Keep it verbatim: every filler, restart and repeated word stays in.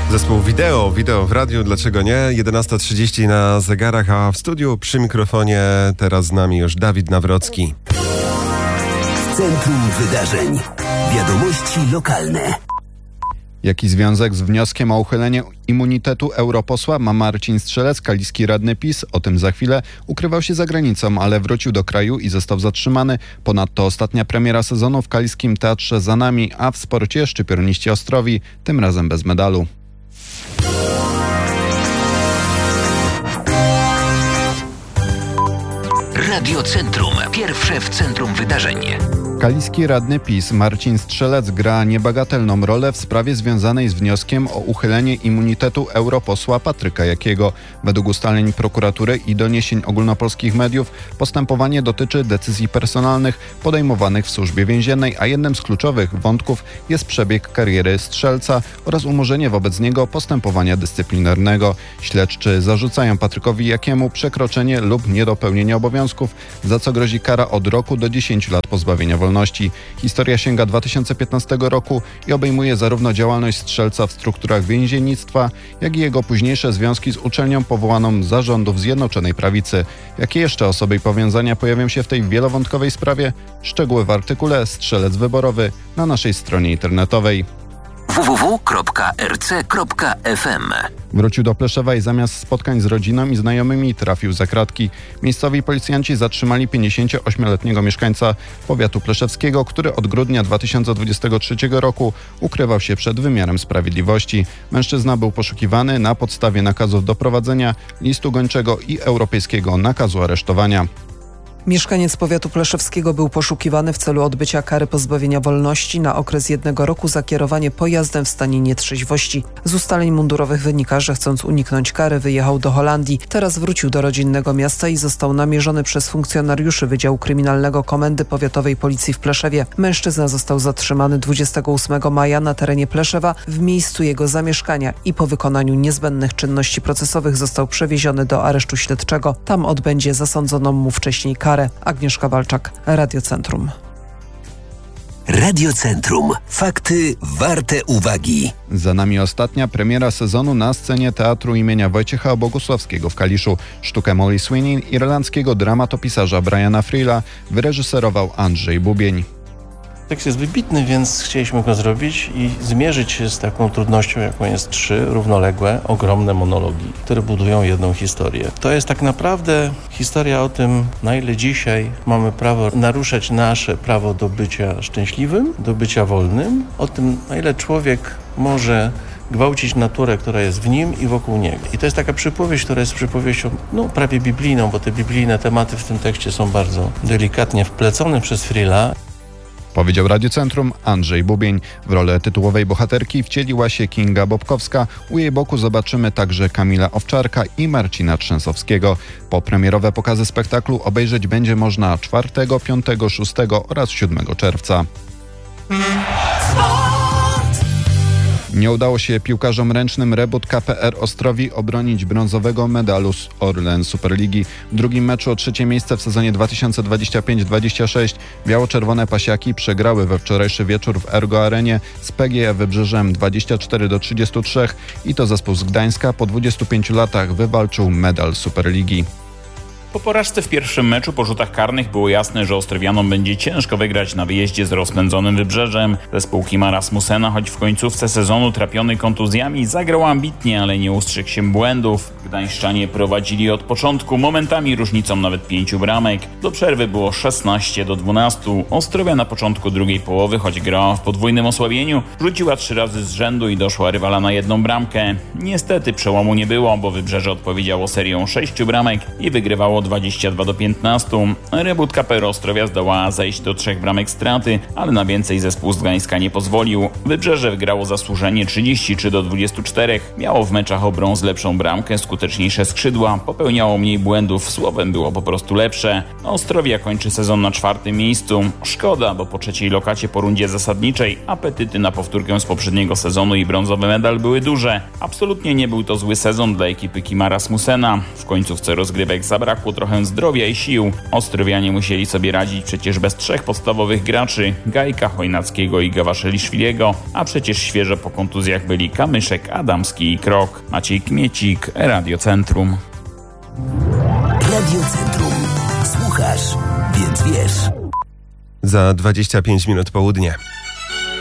Zespół wideo, wideo w radiu, dlaczego nie? jedenasta trzydzieści na zegarach, a w studiu przy mikrofonie teraz z nami już Dawid Nawrocki. W centrum wydarzeń. Wiadomości lokalne. Jaki związek z wnioskiem o uchylenie immunitetu europosła ma Marcin Strzelec, kaliski radny PiS? O tym za chwilę. Ukrywał się za granicą, ale wrócił do kraju i został zatrzymany. Ponadto ostatnia premiera sezonu w Kaliskim Teatrze za nami, a w sporcie szczypiorniści Ostrowi, tym razem bez medalu. Radio Centrum. Pierwsze w centrum wydarzeń. Kaliski radny PiS Marcin Strzelec gra niebagatelną rolę w sprawie związanej z wnioskiem o uchylenie immunitetu europosła Patryka Jakiego. Według ustaleń prokuratury i doniesień ogólnopolskich mediów postępowanie dotyczy decyzji personalnych podejmowanych w służbie więziennej, a jednym z kluczowych wątków jest przebieg kariery Strzelca oraz umorzenie wobec niego postępowania dyscyplinarnego. Śledczy zarzucają Patrykowi Jakiemu przekroczenie lub niedopełnienie obowiązków, za co grozi kara od roku do dziesięciu lat pozbawienia wolności. Historia sięga dwa tysiące piętnastego roku i obejmuje zarówno działalność Strzelca w strukturach więziennictwa, jak i jego późniejsze związki z uczelnią powołaną z zarządów Zjednoczonej Prawicy. Jakie jeszcze osoby i powiązania pojawią się w tej wielowątkowej sprawie? Szczegóły w artykule Strzelec Wyborowy na naszej stronie internetowej. w w w kropka r c kropka f m. Wrócił do Pleszewa i zamiast spotkań z rodziną i znajomymi trafił za kratki. Miejscowi policjanci zatrzymali pięćdziesięcioośmioletniego mieszkańca powiatu pleszewskiego, który od grudnia dwa tysiące dwudziestego trzeciego roku ukrywał się przed wymiarem sprawiedliwości. Mężczyzna był poszukiwany na podstawie nakazów doprowadzenia, listu gończego i europejskiego nakazu aresztowania. Mieszkaniec powiatu pleszewskiego był poszukiwany w celu odbycia kary pozbawienia wolności na okres jednego roku za kierowanie pojazdem w stanie nietrzeźwości. Z ustaleń mundurowych wynika, że chcąc uniknąć kary wyjechał do Holandii. Teraz wrócił do rodzinnego miasta i został namierzony przez funkcjonariuszy Wydziału Kryminalnego Komendy Powiatowej Policji w Pleszewie. Mężczyzna został zatrzymany dwudziestego ósmego maja na terenie Pleszewa w miejscu jego zamieszkania i po wykonaniu niezbędnych czynności procesowych został przewieziony do aresztu śledczego. Tam odbędzie zasądzoną mu wcześniej karę. Agnieszka Walczak, Radio Centrum. Radio Centrum. Fakty warte uwagi. Za nami ostatnia premiera sezonu na scenie Teatru imienia Wojciecha Bogusławskiego w Kaliszu. Sztukę Molly Sweeney irlandzkiego dramatopisarza Briana Frilla wyreżyserował Andrzej Bubień. Tekst jest wybitny, więc chcieliśmy go zrobić i zmierzyć się z taką trudnością, jaką jest trzy równoległe, ogromne monologi, które budują jedną historię. To jest tak naprawdę historia o tym, na ile dzisiaj mamy prawo naruszać nasze prawo do bycia szczęśliwym, do bycia wolnym, o tym, na ile człowiek może gwałcić naturę, która jest w nim i wokół niego. I to jest taka przypowieść, która jest przypowieścią no, prawie biblijną, bo te biblijne tematy w tym tekście są bardzo delikatnie wplecone przez Frilla. Powiedział Radio Centrum Andrzej Bubień. W rolę tytułowej bohaterki wcieliła się Kinga Bobkowska. U jej boku zobaczymy także Kamila Owczarka i Marcina Trzęsowskiego. Popremierowe pokazy spektaklu obejrzeć będzie można czwartego, piątego, szóstego oraz siódmego czerwca. Nie udało się piłkarzom ręcznym Rebut K P R Ostrowi obronić brązowego medalu z Orlen Superligi. W drugim meczu o trzecie miejsce w sezonie dwa tysiące dwudziestym piątym dwudziestym szóstym biało-czerwone pasiaki przegrały we wczorajszy wieczór w Ergo Arenie z P G E Wybrzeżem dwadzieścia cztery do trzydziestu trzech i to zespół z Gdańska po dwudziestu pięciu latach wywalczył medal Superligi. Po porażce w pierwszym meczu po rzutach karnych było jasne, że Ostrowianom będzie ciężko wygrać na wyjeździe z rozpędzonym Wybrzeżem. Zespół Kima Rasmussena, choć w końcówce sezonu trapiony kontuzjami, zagrał ambitnie, ale nie ustrzegł się błędów. Gdańszczanie prowadzili od początku, momentami różnicą nawet pięciu bramek. Do przerwy było szesnaście do dwunastu. Ostrowia na początku drugiej połowy, choć grała w podwójnym osłabieniu, rzuciła trzy razy z rzędu i doszła rywala na jedną bramkę. Niestety przełomu nie było, bo Wybrzeże odpowiedziało serią sześciu bramek i wygrywało dwadzieścia dwa do piętnastu. Rebut K P R Ostrowia zdołała zejść do trzech bramek straty, ale na więcej zespół z Gdańska nie pozwolił. Wybrzeże wygrało zasłużenie trzydzieści trzy do dwudziestu czterech. Miało w meczach o brąz lepszą bramkę, skuteczniejsze skrzydła, popełniało mniej błędów, słowem było po prostu lepsze. Ostrowia kończy sezon na czwartym miejscu. Szkoda, bo po trzeciej lokacie po rundzie zasadniczej apetyty na powtórkę z poprzedniego sezonu i brązowy medal były duże. Absolutnie nie był to zły sezon dla ekipy Kima Rasmussena. W końcówce rozgrywek zabrakło zabrakło trochę zdrowia i sił. Ostrowianie musieli sobie radzić przecież bez trzech podstawowych graczy, Gajka, Chojnackiego i Gawaszeliszwiliego, a przecież świeżo po kontuzjach byli Kamyszek, Adamski i Krok. Maciej Kmiecik, Radio Centrum. Radio Centrum. Słuchasz, więc wiesz. Za dwadzieścia pięć minut południe.